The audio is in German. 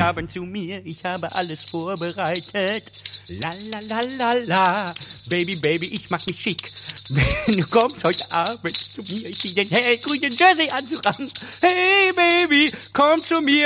Abend zu mir, ich habe alles vorbereitet. La la la la la, Baby, Baby, ich mach mich schick. Wenn du kommst heute Abend zu mir, ich zieh den hellgrünen Jersey-Anzug an. Hey Baby, komm zu mir.